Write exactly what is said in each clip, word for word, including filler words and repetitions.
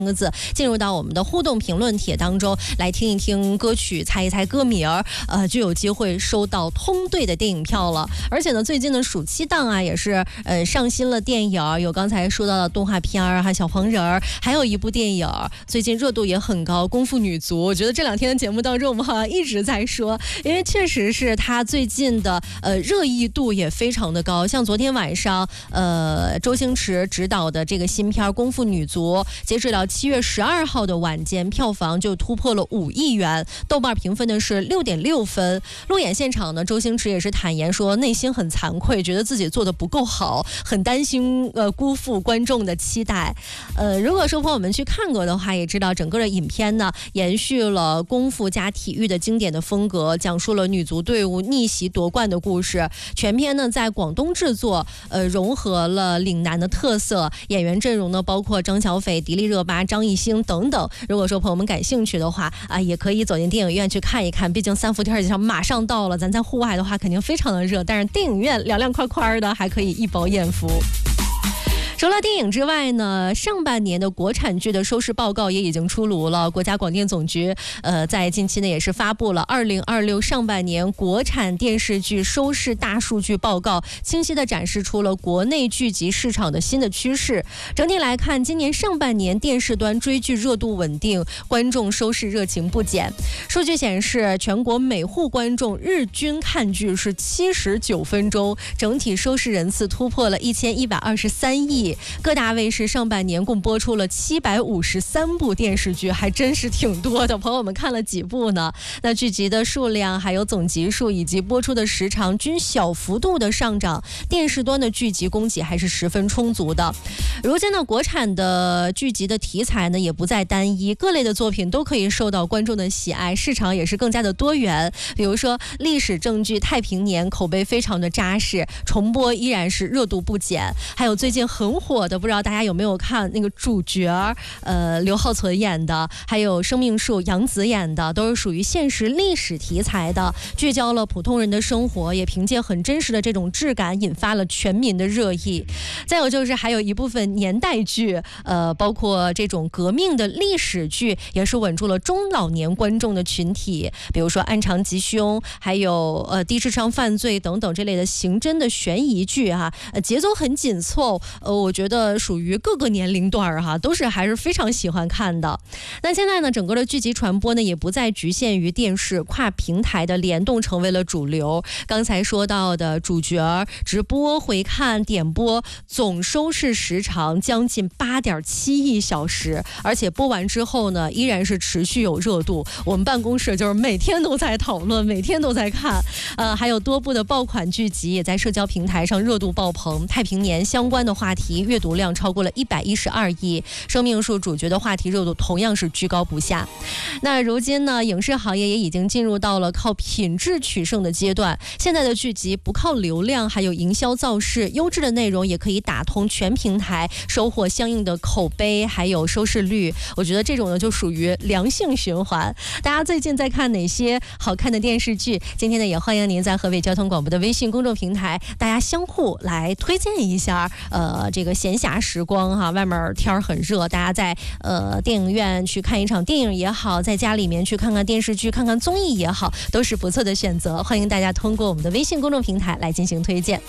个字进入到我们的互动评论帖当中来听一听歌曲，猜一猜歌名儿，呃，就有机会收到通兑的电影票了。而且呢，最近的暑期档啊，也是呃上新了电影，有刚才说到的动画片儿，还有小黄人儿，还有一部电影最近热度也很高，《功夫女足》。我觉得这两天的节目当中，我们好像一直在说，因为确实是它最近的呃热议度也非常的高。像昨天晚上，呃，周星驰执导的这个新片《功夫女足》，截止到七月十二号的晚间，票房就突破了五亿元，豆瓣评分的是六点六分。路演现场呢，周星驰也是坦言说，内心很惭愧，觉得自己做的不够好，很担心呃辜负观众的期待。呃，如果说朋友们去看过的话，也知道整个的影片呢，延续了功夫加体育的经典的风格，讲述了女足队伍逆袭夺冠的故事。全片呢在广东制作，呃，融合了岭南的特色，演员阵容呢包括张小斐、迪丽热巴、张艺兴等等。如果说朋友们感兴趣的话啊，也可以走进电影院去看一看，毕竟三伏天儿马上到了，咱在户外的话肯定非常的热，但是电影院凉凉快快的，还可以一饱眼福。除了电影之外呢，上半年的国产剧的收视报告也已经出炉了。国家广电总局呃在近期呢也是发布了二零二六上半年国产电视剧收视大数据报告，清晰地展示出了国内剧集市场的新的趋势。整体来看，今年上半年电视端追剧热度稳定，观众收视热情不减。数据显示，全国每户观众日均看剧是七十九分钟，整体收视人次突破了一千一百二十三亿。各大卫视上半年共播出了七百五十三部电视剧，还真是挺多的。朋友们看了几部呢？那剧集的数量、还有总集数以及播出的时长均小幅度的上涨，电视端的剧集供给还是十分充足的。如今呢，国产的剧集的题材呢也不再单一，各类的作品都可以受到观众的喜爱，市场也是更加的多元。比如说历史正剧《太平年》口碑非常的扎实，重播依然是热度不减。还有最近很火的，不知道大家有没有看那个主角，呃，刘浩存演的，还有生命树杨紫演的，都是属于现实历史题材的，聚焦了普通人的生活，也凭借很真实的这种质感，引发了全民的热议。再有就是还有一部分年代剧，呃，包括这种革命的历史剧，也是稳住了中老年观众的群体，比如说《暗藏吉凶》，还有呃低智商犯罪等等这类的刑侦的悬疑剧啊，呃，节奏很紧凑，呃，我觉得属于各个年龄段儿哈，都是还是非常喜欢看的。那现在呢，整个的剧集传播呢，也不再局限于电视，跨平台的联动成为了主流。刚才说到的主角直播、回看、点播，总收视时长将近八点七亿小时，而且播完之后呢，依然是持续有热度。我们办公室就是每天都在讨论，每天都在看。呃，还有多部的爆款剧集也在社交平台上热度爆棚。太平年相关的话题阅读量超过了一百一十二亿，生命树主角的话题热度同样是居高不下。那如今呢，影视行业也已经进入到了靠品质取胜的阶段。现在的剧集不靠流量，还有营销造势，优质的内容也可以打通全平台，收获相应的口碑还有收视率。我觉得这种呢就属于良性循环。大家最近在看哪些好看的电视剧？今天呢也欢迎您在河北交通广播的微信公众平台，大家相互来推荐一下。呃，这个闲暇时光哈，外面天儿很热，大家在呃电影院去看一场电影也好，在家里面去看看电视剧、看看综艺也好，都是不错的选择。欢迎大家通过我们的微信公众平台来进行推荐。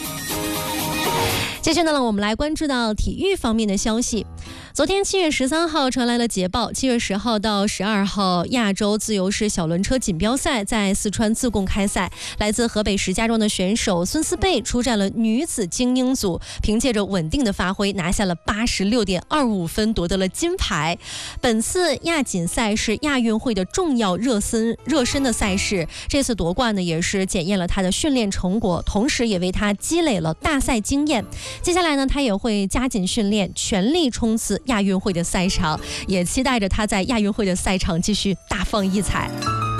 接下来呢，我们来关注到体育方面的消息。昨天七月十三号传来了捷报，七月十号到十二号亚洲自由式小轮车锦标赛在四川自贡开赛，来自河北石家庄的选手孙思贝出战了女子精英组，凭借着稳定的发挥拿下了八十六点二五分，夺得了金牌。本次亚锦赛是亚运会的重要热身热身的赛事，这次夺冠呢也是检验了他的训练成果，同时也为他积累了大赛经验。接下来呢，他也会加紧训练，全力冲刺亚运会的赛场，也期待着他在亚运会的赛场继续大放异彩。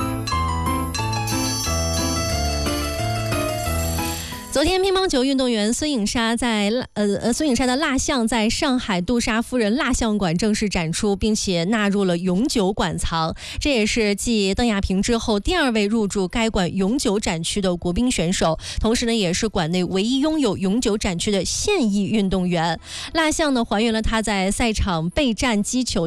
昨天，乒乓球运动员孙颖莎在呃呃孙颖莎的蜡像在上海杜莎夫人蜡像馆正式展出，并且纳入了永久馆藏。这也是继邓亚萍之后第二位入驻该馆永久展区的国乒选手，同时呢，也是馆内唯一拥有永久展区的现役运动员。蜡像呢，还原了她在赛场备战击球